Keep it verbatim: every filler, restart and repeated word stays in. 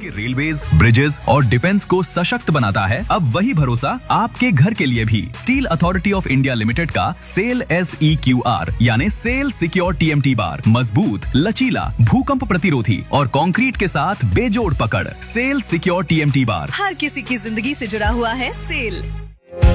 Railways, bridges और defence को सशक्त बनाता है, अब वही भरोसा आपके घर के लिए भी। Steel authority of India limited का cell S E Q R यानी cell secure T M T bar मजबूत, लचीला, भूकंप प्रतिरोधी और कंक्रीट के साथ बेजोड़ पकड़। Cell secure T M T bar हर किसी की जिंदगी से जुड़ा हुआ है सेल।